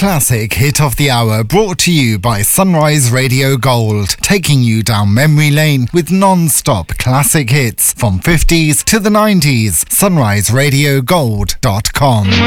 Classic Hit of the Hour, brought to you by Sunrise Radio Gold, taking you down memory lane with non-stop classic hits from 50s to the 90s. SunriseRadioGold.com.